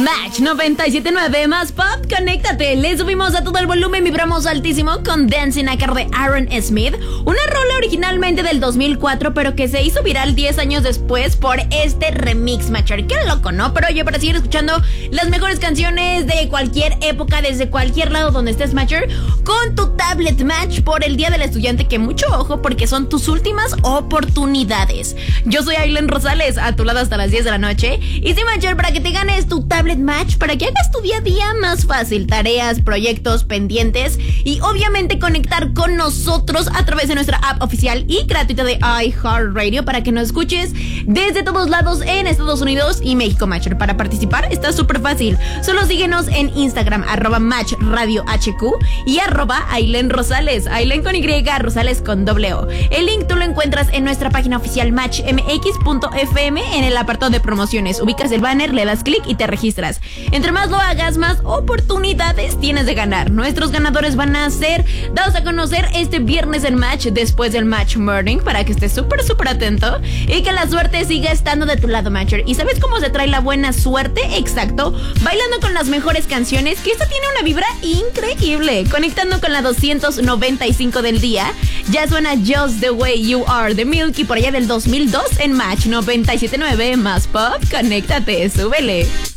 Match 97.9 más pop, conéctate. Le subimos a todo el volumen, vibramos altísimo con Dancing Acre de Aaron Smith. Una rola originalmente del 2004, pero que se hizo viral 10 años después por este remix, Matcher. Qué loco, ¿no? Pero oye, para seguir escuchando las mejores canciones de cualquier época, desde cualquier lado donde estés, Matcher, con tu tablet Match por el Día del Estudiante, que mucho ojo porque son tus últimas oportunidades. Yo soy Aileen Rosales, a tu lado hasta las 10 de la noche. Y sí, Matcher, para que te ganes tu tablet Match, para que hagas tu día a día más fácil, tareas, proyectos, pendientes y obviamente conectar con nosotros a través de nuestra app oficial y gratuita de iHeartRadio para que nos escuches desde todos lados en Estados Unidos y México, Matcher. Para participar está súper fácil, solo síguenos en Instagram, @MatchRadioHQ y @Aileen Rosales, Aileen con Y, Rosales con O. El link tú lo encuentras en nuestra página oficial matchmx.fm en el apartado de promociones. Ubicas el banner, le das clic y te registras. Entre más lo hagas, más oportunidades tienes de ganar. Nuestros ganadores van a ser dados a conocer este viernes en Match, después del Match Morning, para que estés súper atento y que la suerte siga estando de tu lado, Matcher. ¿Y sabes cómo se trae la buena suerte? Exacto, bailando con las mejores canciones, que esta tiene una vibra increíble. Conectando con la 295 del día, ya suena Just the Way You Are de Milky por allá del 2002 en Match 97.9 más pop. Conéctate, súbele.